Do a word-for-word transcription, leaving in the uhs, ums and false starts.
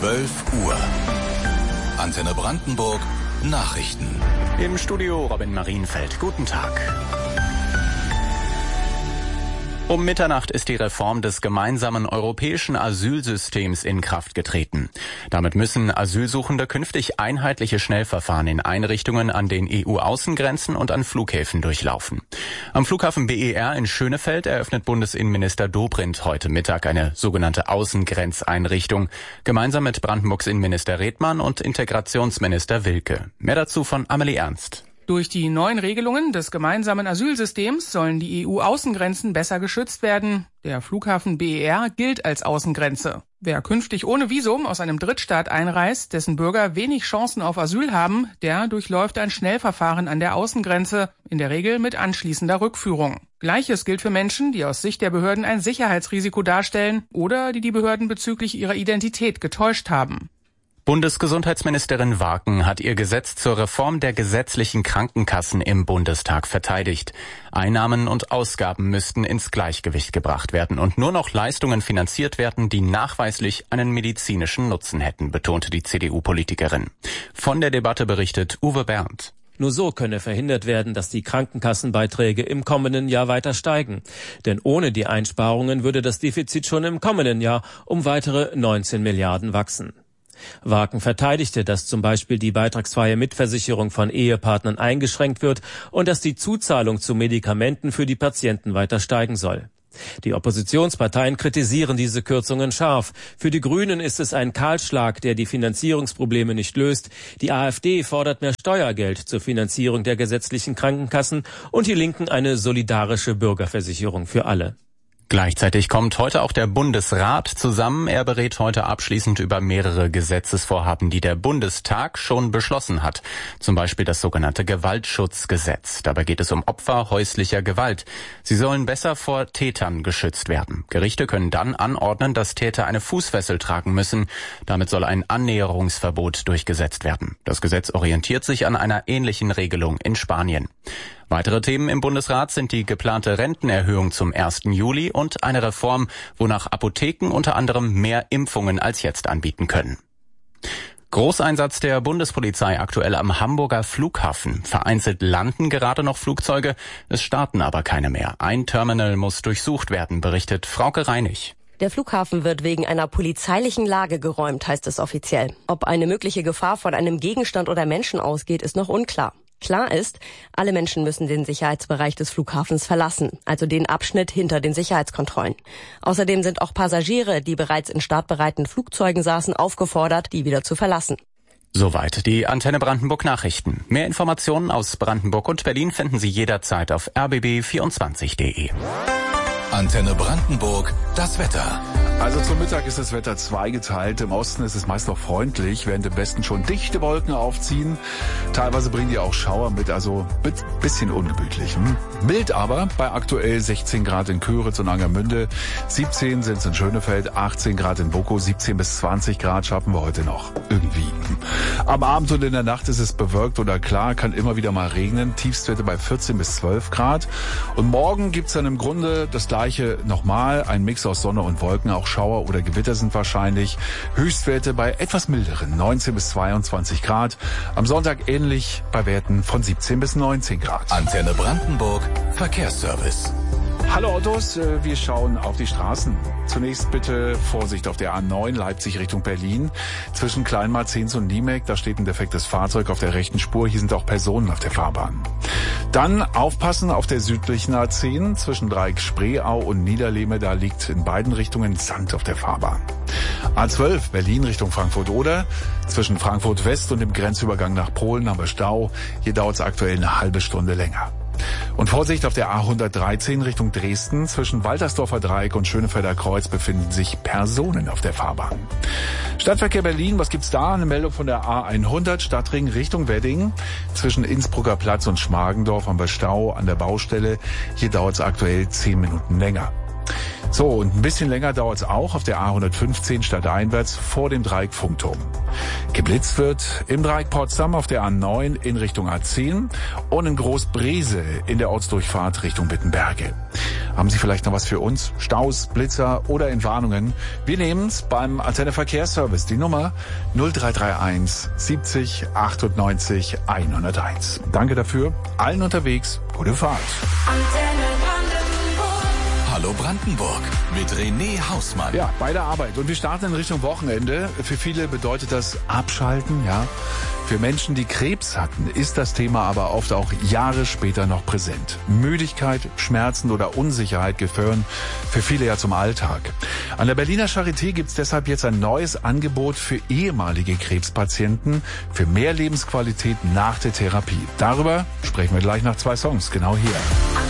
zwölf Uhr. Antenne Brandenburg Nachrichten. Im Studio Robin Marienfeld. Guten Tag. Um Mitternacht ist die Reform des gemeinsamen europäischen Asylsystems in Kraft getreten. Damit müssen Asylsuchende künftig einheitliche Schnellverfahren in Einrichtungen an den E U-Außengrenzen und an Flughäfen durchlaufen. Am Flughafen B E R in Schönefeld eröffnet Bundesinnenminister Dobrindt heute Mittag eine sogenannte Außengrenzeinrichtung, gemeinsam mit Brandenburgs Innenminister Redmann und Integrationsminister Wilke. Mehr dazu von Amelie Ernst. Durch die neuen Regelungen des gemeinsamen Asylsystems sollen die E U-Außengrenzen besser geschützt werden. Der Flughafen B E R gilt als Außengrenze. Wer künftig ohne Visum aus einem Drittstaat einreist, dessen Bürger wenig Chancen auf Asyl haben, der durchläuft ein Schnellverfahren an der Außengrenze, in der Regel mit anschließender Rückführung. Gleiches gilt für Menschen, die aus Sicht der Behörden ein Sicherheitsrisiko darstellen oder die die Behörden bezüglich ihrer Identität getäuscht haben. Bundesgesundheitsministerin Waken hat ihr Gesetz zur Reform der gesetzlichen Krankenkassen im Bundestag verteidigt. Einnahmen und Ausgaben müssten ins Gleichgewicht gebracht werden und nur noch Leistungen finanziert werden, die nachweislich einen medizinischen Nutzen hätten, betonte die C D U-Politikerin. Von der Debatte berichtet Uwe Berndt. Nur so könne verhindert werden, dass die Krankenkassenbeiträge im kommenden Jahr weiter steigen. Denn ohne die Einsparungen würde das Defizit schon im kommenden Jahr um weitere neunzehn Milliarden wachsen. Waken verteidigte, dass zum Beispiel die beitragsfreie Mitversicherung von Ehepartnern eingeschränkt wird und dass die Zuzahlung zu Medikamenten für die Patienten weiter steigen soll. Die Oppositionsparteien kritisieren diese Kürzungen scharf. Für die Grünen ist es ein Kahlschlag, der die Finanzierungsprobleme nicht löst. Die AfD fordert mehr Steuergeld zur Finanzierung der gesetzlichen Krankenkassen und die Linken eine solidarische Bürgerversicherung für alle. Gleichzeitig kommt heute auch der Bundesrat zusammen. Er berät heute abschließend über mehrere Gesetzesvorhaben, die der Bundestag schon beschlossen hat. Zum Beispiel das sogenannte Gewaltschutzgesetz. Dabei geht es um Opfer häuslicher Gewalt. Sie sollen besser vor Tätern geschützt werden. Gerichte können dann anordnen, dass Täter eine Fußfessel tragen müssen. Damit soll ein Annäherungsverbot durchgesetzt werden. Das Gesetz orientiert sich an einer ähnlichen Regelung in Spanien. Weitere Themen im Bundesrat sind die geplante Rentenerhöhung zum ersten Juli und eine Reform, wonach Apotheken unter anderem mehr Impfungen als jetzt anbieten können. Großeinsatz der Bundespolizei aktuell am Hamburger Flughafen. Vereinzelt landen gerade noch Flugzeuge, es starten aber keine mehr. Ein Terminal muss durchsucht werden, berichtet Frauke Reinig. Der Flughafen wird wegen einer polizeilichen Lage geräumt, heißt es offiziell. Ob eine mögliche Gefahr von einem Gegenstand oder Menschen ausgeht, ist noch unklar. Klar ist, alle Menschen müssen den Sicherheitsbereich des Flughafens verlassen, also den Abschnitt hinter den Sicherheitskontrollen. Außerdem sind auch Passagiere, die bereits in startbereiten Flugzeugen saßen, aufgefordert, die wieder zu verlassen. Soweit die Antenne Brandenburg Nachrichten. Mehr Informationen aus Brandenburg und Berlin finden Sie jederzeit auf r b b vierundzwanzig punkt d e. Antenne Brandenburg, das Wetter. Also zum Mittag ist das Wetter zweigeteilt. Im Osten ist es meist noch freundlich, während im Westen schon dichte Wolken aufziehen. Teilweise bringen die auch Schauer mit, also ein bisschen ungemütlich. Hm? Mild aber, bei aktuell sechzehn Grad in Köritz und Angermünde, siebzehn sind es in Schönefeld, achtzehn Grad in Boko, siebzehn bis zwanzig Grad schaffen wir heute noch. Irgendwie. Am Abend und in der Nacht ist es bewölkt oder klar, kann immer wieder mal regnen. Tiefstwerte bei vierzehn bis zwölf Grad. Und morgen gibt's dann im Grunde das Gleiche nochmal, ein Mix aus Sonne und Wolken, auch Schauer oder Gewitter sind wahrscheinlich. Höchstwerte bei etwas milderen neunzehn bis zweiundzwanzig Grad. Am Sonntag ähnlich bei Werten von siebzehn bis neunzehn Grad. Antenne Brandenburg Verkehrsservice. Hallo Autos, wir schauen auf die Straßen. Zunächst bitte Vorsicht auf der A neun Leipzig Richtung Berlin. Zwischen Kleinmarzens und Niemek, da steht ein defektes Fahrzeug auf der rechten Spur. Hier sind auch Personen auf der Fahrbahn. Dann aufpassen auf der südlichen A zehn zwischen Dreieck Spreeau und Niederlehme. Da liegt in beiden Richtungen Sand auf der Fahrbahn. A zwölf Berlin Richtung Frankfurt-Oder. Zwischen Frankfurt West und dem Grenzübergang nach Polen haben wir Stau. Hier dauert es aktuell eine halbe Stunde länger. Und Vorsicht auf der A hundertdreizehn Richtung Dresden. Zwischen Waltersdorfer Dreieck und Schönefelder Kreuz befinden sich Personen auf der Fahrbahn. Stadtverkehr Berlin, was gibt's da? Eine Meldung von der A hundert Stadtring Richtung Wedding. Zwischen Innsbrucker Platz und Schmargendorf haben wir Stau an der Baustelle. Hier dauert es aktuell zehn Minuten länger. So, und ein bisschen länger dauert es auch auf der A hundertfünfzehn stadteinwärts vor dem Dreieck Funkturm. Geblitzt wird im Dreieck Potsdam auf der A neun in Richtung A zehn und in Großbrese in der Ortsdurchfahrt Richtung Wittenberge. Haben Sie vielleicht noch was für uns? Staus, Blitzer oder Entwarnungen? Wir nehmen's beim Antenne Verkehrsservice. Die Nummer null drei drei eins siebzig achtundneunzig hunderteins. Danke dafür. Allen unterwegs. Gute Fahrt. Antenne Brandenburg. Hallo Brandenburg mit René Hausmann. Ja, bei der Arbeit. Und wir starten in Richtung Wochenende. Für viele bedeutet das Abschalten, ja. Für Menschen, die Krebs hatten, ist das Thema aber oft auch Jahre später noch präsent. Müdigkeit, Schmerzen oder Unsicherheit gehören für viele ja zum Alltag. An der Berliner Charité gibt es deshalb jetzt ein neues Angebot für ehemalige Krebspatienten für mehr Lebensqualität nach der Therapie. Darüber sprechen wir gleich nach zwei Songs, genau hier.